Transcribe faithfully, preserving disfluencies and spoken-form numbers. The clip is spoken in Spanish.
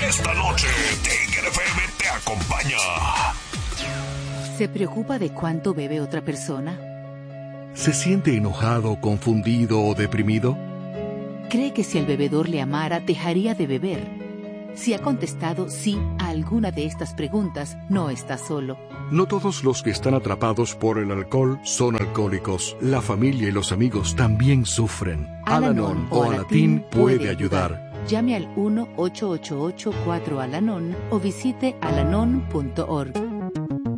Esta noche, Tiger F M te acompaña. ¿Se preocupa de cuánto bebe otra persona? ¿Se siente enojado, confundido o deprimido? ¿Cree que si el bebedor le amara, dejaría de beber? Si ha contestado sí a alguna de estas preguntas, no está solo. No todos los que están atrapados por el alcohol son alcohólicos. La familia y los amigos también sufren. Al-Anon o Alatín puede ayudar. Llame al uno ocho ocho ocho cuatro Al-Anon o visite alanon punto org.